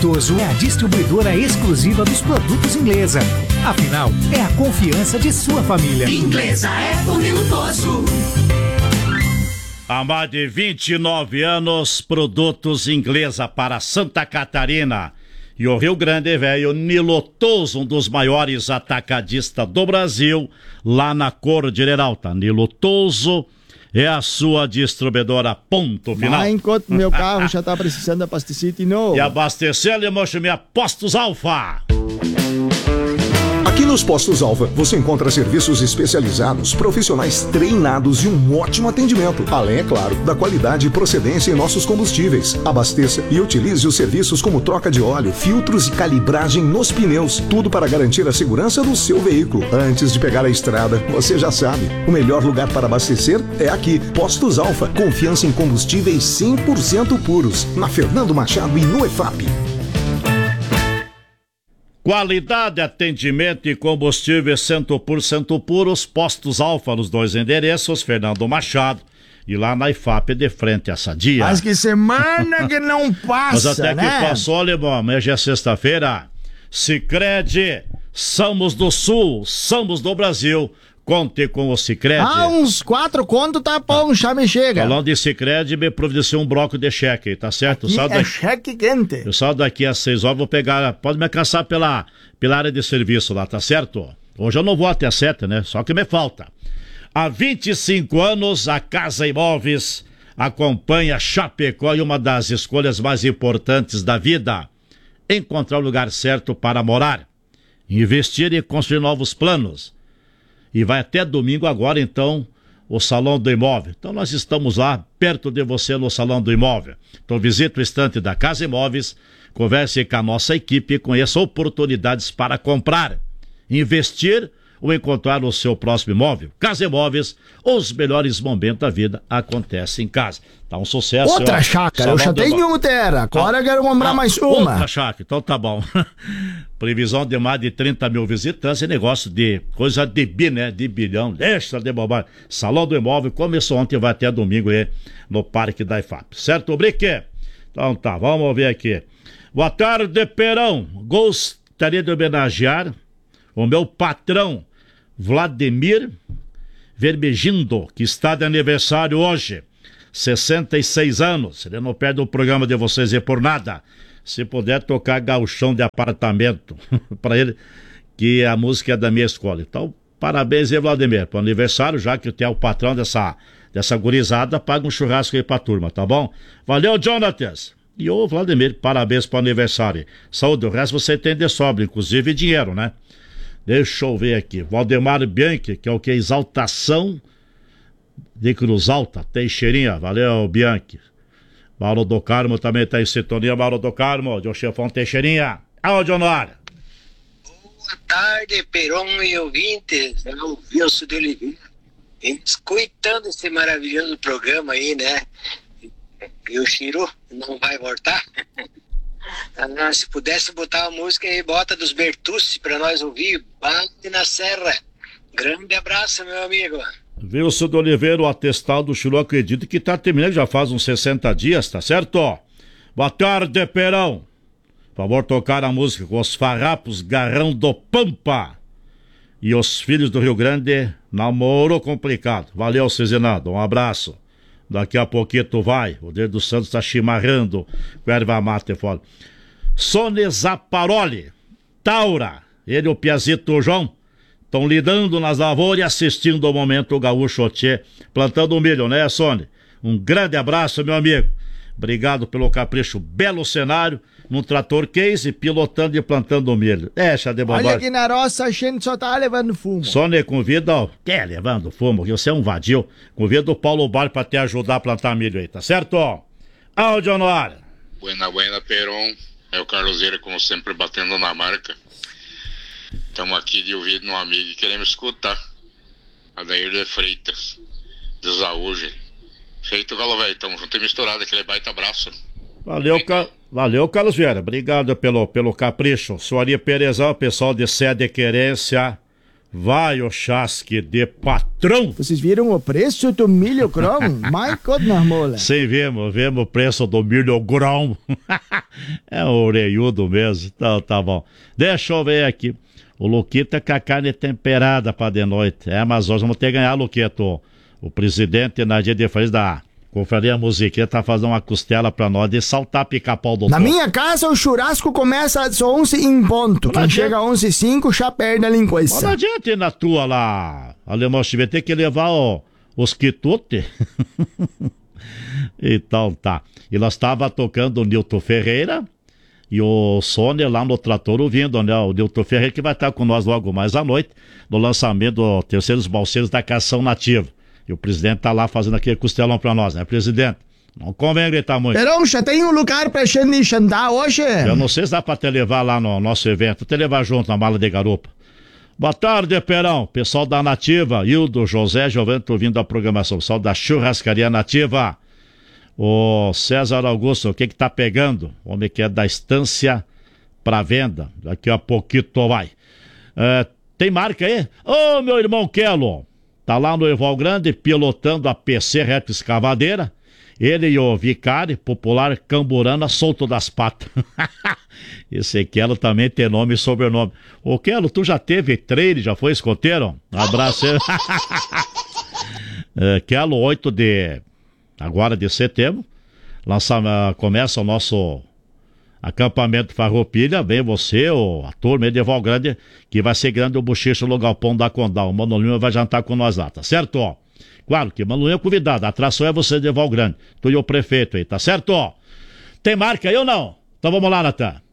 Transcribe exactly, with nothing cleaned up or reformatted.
Minutoso é a distribuidora exclusiva dos produtos Inglesa. Afinal, é a confiança de sua família. Inglesa é por Minutoso. Há mais de vinte e nove anos, produtos Inglesa para Santa Catarina e o Rio Grande Velho. Nilotoso, um dos maiores atacadistas do Brasil, lá na Cordilheira Alta. Nilotoso é a sua distribuidora, ponto final. Mas enquanto meu carro já está precisando abastecer de novo. E abastecer, ele mostra Postos Alfa. Aqui nos Postos Alfa, você encontra serviços especializados, profissionais treinados e um ótimo atendimento. Além, é claro, da qualidade e procedência em nossos combustíveis. Abasteça e utilize os serviços como troca de óleo, filtros e calibragem nos pneus. Tudo para garantir a segurança do seu veículo. Antes de pegar a estrada, você já sabe, o melhor lugar para abastecer é aqui. Postos Alfa, confiança em combustíveis cem por cento puros. Na Fernando Machado e no E F A P. Qualidade, atendimento e combustíveis cem por cento puros. Postos Alfa nos dois endereços, Fernando Machado e lá na I F A P de frente a Sadia. Mas que semana que não passa, Mas até né? que passou, alemão, amanhã já é sexta-feira. Sicredi, somos do Sul, somos do Brasil. Conte com o Sicredi. Ah, uns quatro conto tá bom, já me chega. Falando de Sicredi, me providenciou um bloco de cheque, tá certo? Aqui é daqui... cheque quente. Eu saio daqui às seis horas, vou pegar, pode me alcançar pela, pela área de serviço lá, tá certo? Hoje eu não vou até sete, né? Só que me falta. Há vinte e cinco anos, a Casa Imóveis acompanha Chapecó e uma das escolhas mais importantes da vida: encontrar o lugar certo para morar, investir e construir novos planos. E vai até domingo agora, então, o Salão do Imóvel. Então nós estamos lá, perto de você no Salão do Imóvel. Então visite o estande da Casa Imóveis, converse com a nossa equipe e conheça oportunidades para comprar, investir ou encontrar o seu próximo imóvel. Casa Imóveis, os melhores momentos da vida acontecem em casa. Tá um sucesso. Outra ó, chácara, eu já tenho uma terra, agora eu quero comprar ah, mais uma. Outra chácara, então tá bom. Previsão de mais de trinta mil visitantes, é negócio de coisa de bi, né? De bilhão, deixa de bobagem. Salão do Imóvel começou ontem, vai até domingo aí no Parque da I F A P. Certo, Brique? Então tá, vamos ver aqui. Boa tarde, Perão. Gostaria de homenagear o meu patrão Vladimir Vermegindo, que está de aniversário hoje, sessenta e seis anos. Ele não perde o programa de vocês aí por nada. Se puder tocar Gauchão de Apartamento para ele, que a música é da minha escola. Então, parabéns aí, Vladimir, pro aniversário, já que tu é o patrão dessa, dessa gurizada, paga um churrasco aí pra turma, tá bom? Valeu, Jonatas! E ô, Vladimir, parabéns pro aniversário. Saúde, o resto você tem de sobra, inclusive dinheiro, né? Deixa eu ver aqui. Valdemar Bianchi, que é o que? Exaltação de Cruz Alta, Teixeirinha. Valeu, Bianchi. Mauro do Carmo também tá em sintonia. Mauro do Carmo, de o chefão Teixeirinha. Aonde, Honório? Boa tarde, Peron e ouvintes. É o Wilson de Oliveira. Escutando esse maravilhoso programa aí, né? E o Chiru não vai voltar? Ah, se pudesse botar a música aí, bota dos Bertucci pra nós ouvir. Bate na serra. Grande abraço, meu amigo. Wilson de Oliveira, o atestado do Chiru, acredito que tá terminando, já faz uns sessenta dias, tá certo? Boa tarde, Perão. Por favor, tocar a música com os farrapos Garrão do Pampa e os filhos do Rio Grande, namoro complicado. Valeu, Cezinado, um abraço. Daqui a pouquinho tu vai, o dedo do Santos tá chimarrando com erva mate fora. Sone Zaparoli, Taura, ele e o Piazito João estão lidando nas lavouras e assistindo ao momento o Gaúcho Tchê plantando milho, né, Sone? Um grande abraço, meu amigo. Obrigado pelo capricho, belo cenário, num trator case, pilotando e plantando milho. Deixa de bobagem. Olha aqui na roça, a gente só tá levando fumo. Sone convida, ó, quer levando fumo, que você é um vadio. Convida o Paulo Bar pra te ajudar a plantar milho aí, tá certo? Áudio no ar. Buena, buena, Peron. É o Carloseira, como sempre, batendo na marca. Estamos aqui de ouvido no amigo e queremos escutar. Adair de Freitas, de Zaúge. Feito, Galo Velho. Tamo junto e misturado. Aquele baita abraço. Valeu, Ca... Valeu, Carlos Vieira. Obrigado pelo, pelo capricho. Soaria Perezão, pessoal de Sede Querência, Vai o chasque de patrão. Vocês viram o preço do milho grão? My goodness, mola. Sim, vemos, vemos o preço do milho grão. É um orelhudo mesmo. Então tá bom. Deixa eu ver aqui. O Luquita com a carne temperada pra de noite. É, mas nós vamos ter que ganhar, Luquito. O presidente Nadir de Freitas da Confraria Musiquinha tá fazendo uma costela pra nós de saltar pica-pau do Na topo. minha casa, o churrasco começa às onze em ponto. Quem chega às onze e cinco já perde a Mas linguiça. não adianta ir na tua lá, Alemão Chive, tem que levar ó, os quitutes. Então tá. E nós tava tocando o Nilton Ferreira e o Sônia lá no trator ouvindo, né? O Nilton Ferreira que vai estar com nós logo mais à noite no lançamento do Terceiros Balseiros da Cação Nativa. E o presidente tá lá fazendo aquele costelão pra nós, né, presidente? Não convém gritar muito. Perão, já tem um lugar pra gente jantar hoje? Eu não sei se dá pra te levar lá no nosso evento, te levar junto na mala de garupa. Boa tarde, Perão. Pessoal da Nativa, Hildo, José, Giovanni, tô ouvindo a programação. Pessoal da Churrascaria Nativa. O César Augusto, o que que tá pegando? O homem que é da estância pra venda. Daqui a pouquinho vai. É, tem marca aí? Ô, meu irmão Kelo. Tá lá no Eval Grande, pilotando a P C Reto Escavadeira. Ele e o Vicari, popular Camburana, solto das patas. Esse Kelo também tem nome e sobrenome. Ô, Kelo, tu já teve trailer, já foi escoteiro? Um abraço. é, Kelo, oito de... agora de setembro. Lança, começa o nosso acampamento Farroupilha. Vem você, o, a turma de Eval Grande, que vai ser grande o bochicho no galpão da Condal. O Mano Lima vai jantar com nós lá, tá certo? Ó? Claro que Mano Lima é convidado, a atração é você de Eval Grande. Tu e o prefeito aí, tá certo? Ó? Tem marca aí ou não? Então vamos lá, Natan.